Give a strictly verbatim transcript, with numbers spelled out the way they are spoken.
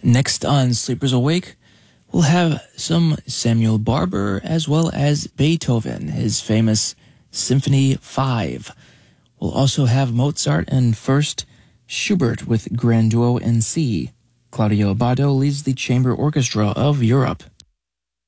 Next on Sleepers Awake, we'll have some Samuel Barber as well as Beethoven, his famous Symphony five. We'll also have Mozart and first Schubert with Grand Duo in C. Claudio Abbado leads the Chamber Orchestra of Europe.